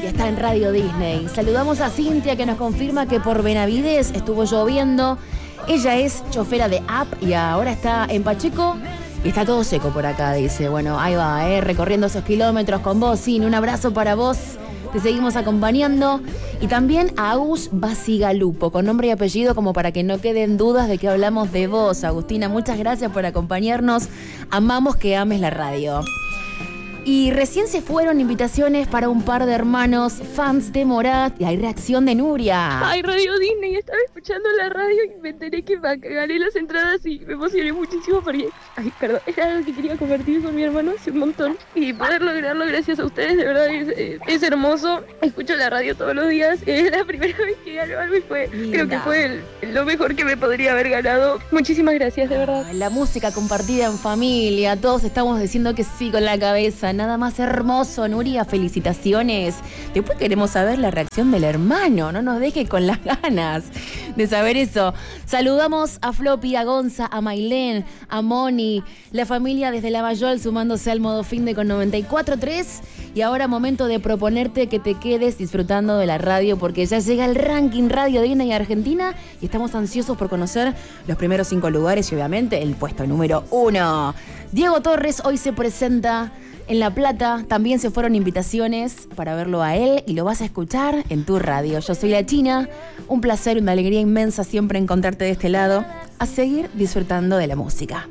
y está en Radio Disney. Saludamos a Cintia que nos confirma que por Benavides estuvo lloviendo. Ella es chofera de app y ahora está en Pacheco y está todo seco por acá, dice. Bueno, ahí va, recorriendo esos kilómetros con vos, Sin. Un abrazo para vos. Te seguimos acompañando. Y también a Agus Basigalupo, con nombre y apellido, como para que no queden dudas de que hablamos de vos. Agustina, muchas gracias por acompañarnos. Amamos que ames la radio. Y recién se fueron invitaciones para un par de hermanos fans de Morat y hay reacción de Nuria. Ay, Radio Disney, estaba escuchando la radio y me enteré que gané las entradas y me emocioné muchísimo porque, era algo que quería compartir con mi hermano hace un montón y poder lograrlo gracias a ustedes, de verdad es hermoso. Escucho la radio todos los días, es la primera vez que gano algo y creo que fue lo mejor que me podría haber ganado. Muchísimas gracias, de verdad. La música compartida en familia, todos estamos diciendo que sí con la cabeza. Nada más hermoso, Nuria, felicitaciones. Después queremos saber la reacción del hermano, no nos deje con las ganas de saber eso. Saludamos a Floppy, a Gonza, a Mailén, a Moni, la familia desde Lavallol sumándose al modo finde con 94.3. Y ahora momento de proponerte que te quedes disfrutando de la radio porque ya llega el ranking Radio Disney Argentina y estamos ansiosos por conocer los primeros 5 lugares y obviamente el puesto número 1. Diego Torres hoy se presenta en La Plata. También se fueron invitaciones para verlo a él y lo vas a escuchar en tu radio. Yo soy la China, un placer, una alegría inmensa siempre encontrarte de este lado, a seguir disfrutando de la música.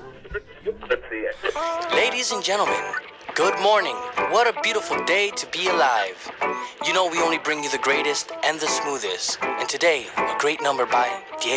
Ladies and gentlemen, good morning. What a beautiful day to be alive. You know we only bring you the greatest and the smoothest. And today, a great number by Diego